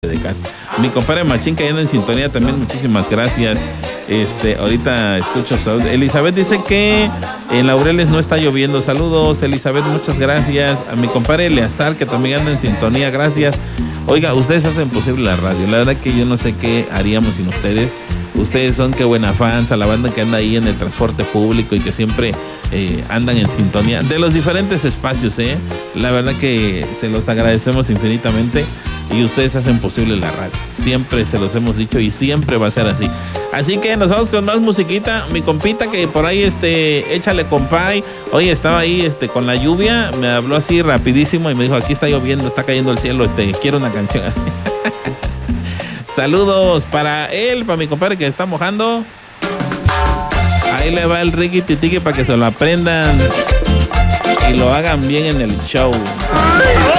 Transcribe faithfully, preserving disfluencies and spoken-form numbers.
de casa. Mi compadre Machín que anda en sintonía también, muchísimas gracias. Este, ahorita escucho salud. Elizabeth dice que en Laureles no está lloviendo. Saludos, Elizabeth, muchas gracias. A mi compadre Eleazar que también anda en sintonía, gracias. Oiga, ustedes hacen posible la radio. La verdad que yo no sé qué haríamos sin ustedes. Ustedes son qué buena fans, a la banda que anda ahí en el transporte público y que siempre eh, andan en sintonía de los diferentes espacios, ¿eh? La verdad que se los agradecemos infinitamente y ustedes hacen posible la radio. Siempre se los hemos dicho y siempre va a ser así. Así que nos vamos con más musiquita. Mi compita que por ahí, este, échale compay. Oye, estaba ahí este, con la lluvia, me habló así rapidísimo y me dijo, aquí está lloviendo, está cayendo el cielo, este, quiero una canción así. Saludos para él, para mi compadre que está mojando. Ahí le va el Ricky Titiqui para que se lo aprendan y lo hagan bien en el show.